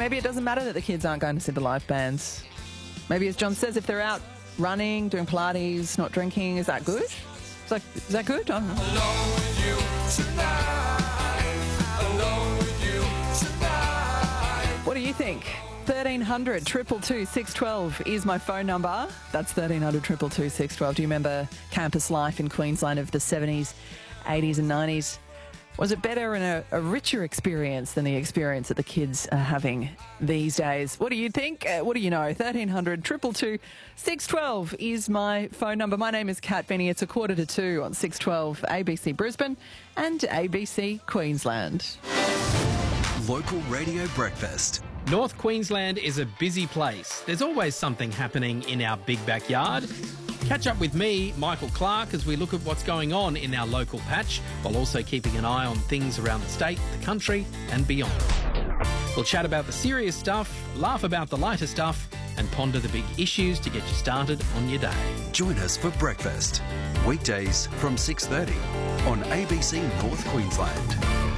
maybe it doesn't matter that the kids aren't going to see the live bands. Maybe, as John says, if they're out running, doing Pilates, not drinking, is that good? Is that good? I don't know. Alone with you tonight. Alone with you tonight. What do you think? 1300 222 612 is my phone number. That's 1300 222 612. Do you remember campus life in Queensland of the 70s, 80s and 90s? Was it better and a richer experience than the experience that the kids are having these days? What do you think? What do you know? 1300 222 612 is my phone number. My name is Kat Benny. It's 1:45 on 612 ABC Brisbane and ABC Queensland. Local Radio Breakfast. North Queensland is a busy place. There's always something happening in our big backyard. Catch up with me, Michael Clark, as we look at what's going on in our local patch, while also keeping an eye on things around the state, the country and beyond. We'll chat about the serious stuff, laugh about the lighter stuff and ponder the big issues to get you started on your day. Join us for breakfast. Weekdays from 6:30 on ABC North Queensland.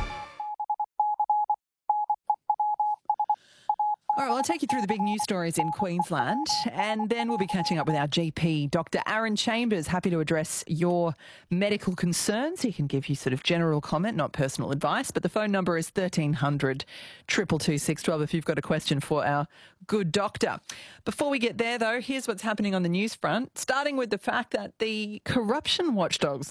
All right, well, I'll take you through the big news stories in Queensland and then we'll be catching up with our GP, Dr. Aaron Chambers, happy to address your medical concerns. He can give you sort of general comment, not personal advice, but the phone number is 1300 222 612 if you've got a question for our good doctor. Before we get there, though, here's what's happening on the news front, starting with the fact that the corruption watchdogs